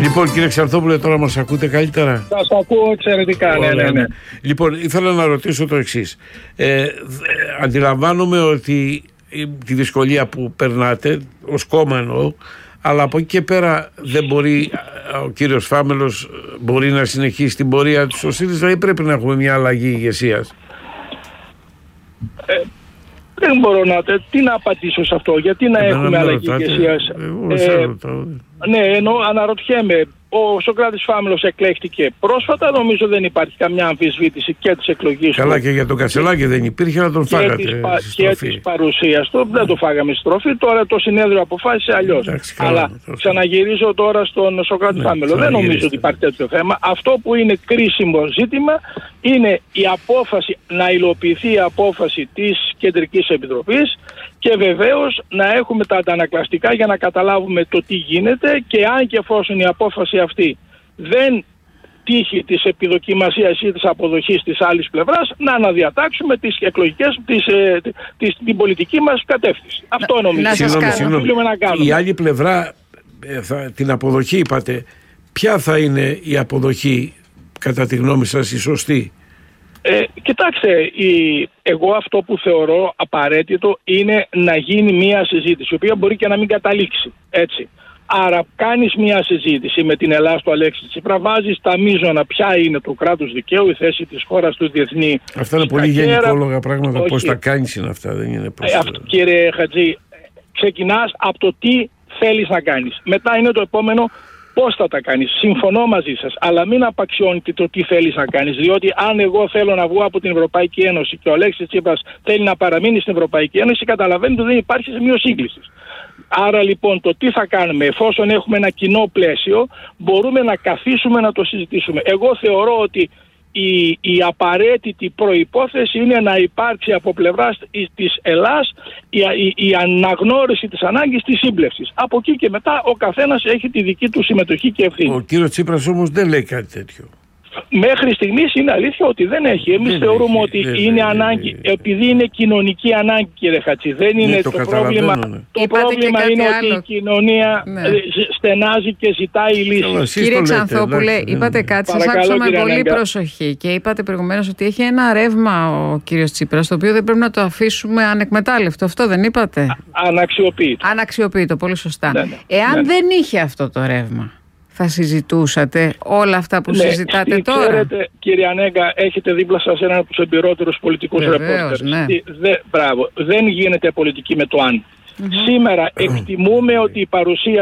Λοιπόν, κύριε Ξαρθόπουλε, τώρα μας ακούτε καλύτερα? Σας ακούω εξαιρετικά, ναι. Λοιπόν, ήθελα να ρωτήσω το εξής. Αντιλαμβάνομαι ότι τη δυσκολία που περνάτε, ως κόμμα εννοώ, αλλά από εκεί και πέρα δεν μπορεί ο κύριος Φάμελος μπορεί να συνεχίσει την πορεία του στο ΣΥΡΙΖΑ ή πρέπει να έχουμε μια αλλαγή ηγεσίας? Δεν μπορώ τι να απαντήσω σε αυτό, γιατί να έχουμε αλλαγή ηγεσίας. Ναι, ενώ αναρωτιέμαι, ο Σωκράτης Φάμελος εκλέχτηκε πρόσφατα, νομίζω δεν υπάρχει καμιά αμφισβήτηση και της εκλογής του. Καλά, και για τον Κασελάκη δεν υπήρχε, να τον φάγατε και της παρουσίας του, δεν το φάγαμε στη στροφή, τώρα το συνέδριο αποφάσισε αλλιώς. Αλλά ξαναγυρίζω τώρα στον Σωκράτη Φάμελο, δεν νομίζω ότι υπάρχει τέτοιο θέμα. Αυτό που είναι κρίσιμο ζήτημα είναι η απόφαση, να υλοποιηθεί η απόφαση της Κεντρικής Επιτροπής και βεβαίως να έχουμε τα αντανακλαστικά για να καταλάβουμε το τι γίνεται, και αν και εφόσον η απόφαση αυτή δεν τύχει της επιδοκιμασίας ή της αποδοχής της άλλης πλευράς, να αναδιατάξουμε τις εκλογικές, την πολιτική μας κατεύθυνση. Αυτό νομίζω. Συγγνώμη. Η άλλη πλευρά, την αποδοχή είπατε, ποια θα είναι η αποδοχή κατά τη γνώμη σας η σωστή? Κοιτάξτε, εγώ αυτό που θεωρώ απαραίτητο είναι να γίνει μια συζήτηση, η οποία μπορεί και να μην καταλήξει, έτσι. Άρα κάνεις μια συζήτηση με την Ελλάδα του Αλέξη Τσίπρα, βάζεις τα μείζωνα ποια είναι το κράτος δικαίου, η θέση της χώρας του διεθνή. Αυτά είναι πολύ γενικόλογα πράγματα, πώς τα κάνεις είναι αυτά, δεν είναι αυτό, κύριε Χατζή, ξεκινάς από το τι θέλεις να κάνεις. Μετά είναι το επόμενο, πώς θα τα κάνεις. Συμφωνώ μαζί σας, αλλά μην απαξιώνετε το τι θέλεις να κάνεις. Διότι αν εγώ θέλω να βγω από την Ευρωπαϊκή Ένωση και ο Αλέξης Τσίπρας θέλει να παραμείνει στην Ευρωπαϊκή Ένωση, καταλαβαίνετε ότι δεν υπάρχει σημείο σύγκλησης. Άρα λοιπόν το τι θα κάνουμε, εφόσον έχουμε ένα κοινό πλαίσιο, μπορούμε να καθίσουμε να το συζητήσουμε. Εγώ θεωρώ ότι η απαραίτητη προϋπόθεση είναι να υπάρξει από πλευράς της Ελλάς η αναγνώριση της ανάγκης της σύμπλευσης. Από εκεί και μετά ο καθένας έχει τη δική του συμμετοχή και ευθύνη. Ο κύριος Τσίπρας όμως δεν λέει κάτι τέτοιο. Μέχρι στιγμής είναι αλήθεια ότι δεν έχει. Εμείς θεωρούμε ότι είναι ανάγκη, επειδή είναι κοινωνική ανάγκη, κύριε Χατζή. Δεν είναι το πρόβλημα. Το πρόβλημα είναι ότι η κοινωνία στενάζει και ζητάει λύσεις. Κύριε Ξανθόπουλε, είπατε κάτι, σας άκουσα με πολύ προσοχή και είπατε προηγουμένως ότι έχει ένα ρεύμα ο κύριος Τσίπρας, το οποίο δεν πρέπει να το αφήσουμε ανεκμετάλλευτο. Αυτό δεν είπατε? Αναξιοποιητό, πολύ σωστά. Εάν δεν είχε αυτό το ρεύμα, θα συζητούσατε όλα αυτά που συζητάτε τώρα? Ξέρετε, κύριε Ανέγκα, έχετε δίπλα σας έναν από τους εμπειρότερους πολιτικούς ρεπόρτερ. Ναι. Δεν γίνεται πολιτική με το αν. Σήμερα εκτιμούμε ότι η παρουσία